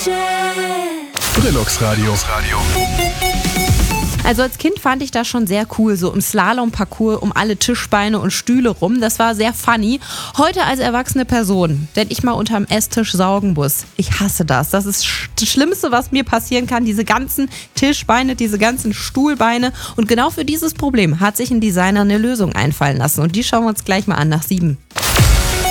Brillux Radio. Also als Kind fand ich das schon sehr cool, so im Slalom-Parcours um alle Tischbeine und Stühle rum. Das war sehr funny. Heute als erwachsene Person, wenn ich mal unterm Esstisch saugen muss, ich hasse das. Das ist das Schlimmste, was mir passieren kann. Diese ganzen Tischbeine, diese ganzen Stuhlbeine. Und genau für dieses Problem hat sich ein Designer eine Lösung einfallen lassen. Und die schauen wir uns gleich mal an nach 7.